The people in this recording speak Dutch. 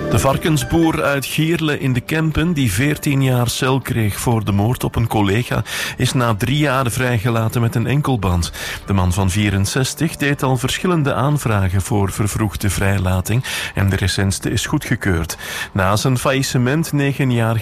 De varkensboer uit Gierle in de Kempen, die 14 jaar cel kreeg voor de moord op een collega, is na 3 jaar vrijgelaten met een enkelband. De man van 64 deed al verschillende aanvragen voor vervroegde vrijlating en de recentste is goedgekeurd. Na zijn faillissement 9 jaar